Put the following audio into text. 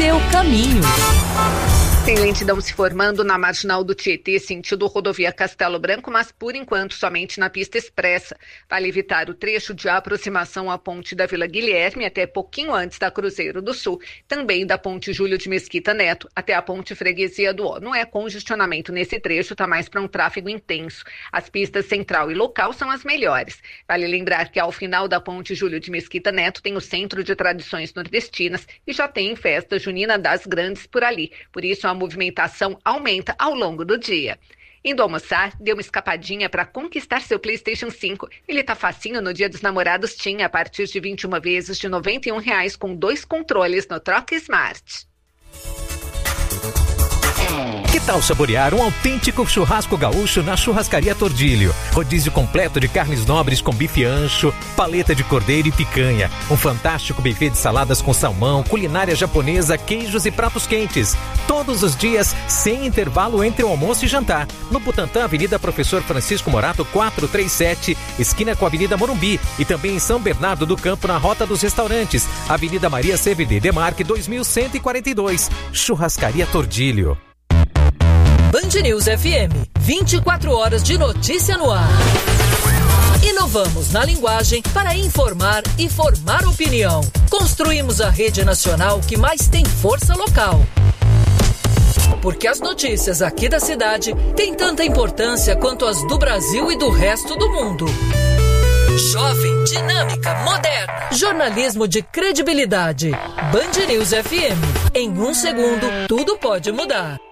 seu caminho. Tem lentidão se formando na marginal do Tietê, sentido rodovia Castelo Branco, mas por enquanto somente na pista expressa. Vale evitar o trecho de aproximação à ponte da Vila Guilherme até pouquinho antes da Cruzeiro do Sul, também da ponte Júlio de Mesquita Neto até a ponte Freguesia do Ó. Não é congestionamento nesse trecho, tá mais para um tráfego intenso. As pistas central e local são as melhores. Vale lembrar que ao final da ponte Júlio de Mesquita Neto tem o Centro de Tradições Nordestinas e já tem festa junina das grandes por ali. Por isso a movimentação aumenta ao longo do dia. Indo almoçar, deu uma escapadinha para conquistar seu PlayStation 5. Ele tá facinho no Dia dos Namorados, tinha a partir de 21 vezes de R$ 91 com 2 controles no Troca Smart. Que tal saborear um autêntico churrasco gaúcho na Churrascaria Tordilho? Rodízio completo de carnes nobres com bife ancho, paleta de cordeiro e picanha. Um fantástico buffet de saladas com salmão, culinária japonesa, queijos e pratos quentes. Todos os dias, sem intervalo entre o almoço e jantar. No Butantã, Avenida Professor Francisco Morato, 437, esquina com a Avenida Morumbi. E também em São Bernardo do Campo, na Rota dos Restaurantes, Avenida Maria CVD Demarque, 2142. Churrascaria Tordilho. Band News FM, 24 horas de notícia no ar. Inovamos na linguagem para informar e formar opinião. Construímos a rede nacional que mais tem força local. Porque as notícias aqui da cidade têm tanta importância quanto as do Brasil e do resto do mundo. Jovem, dinâmica, moderna. Jornalismo de credibilidade. Band News FM. Em 1 segundo, tudo pode mudar.